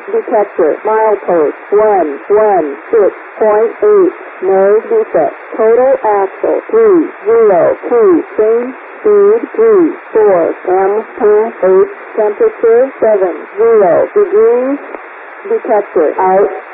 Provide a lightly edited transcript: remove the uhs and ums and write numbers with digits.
Detector. Milepost 116.8. No defect. Total axle 302. Change speed 34. M.8. Temperature 70 degrees. Detector out.